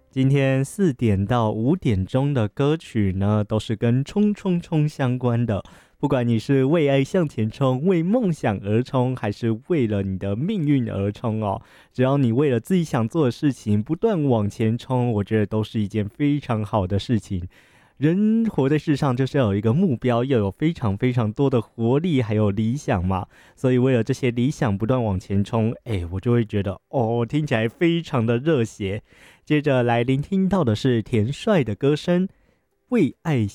今天4点到5点钟的歌曲呢，都是跟冲冲冲相关的。不管你是为爱向前冲，为梦想而冲，还是为了你的命运而冲哦，只要你为了自己想做的事情不断往前冲，我觉得都是一件非常好的事情。人活在世上就是要有一个目标，要有非常非常多的活力，还有理想嘛。所以为了这些理想不断往前冲，我就会觉得听起来非常的热血。接着来聆听到的是田帅的歌声《为爱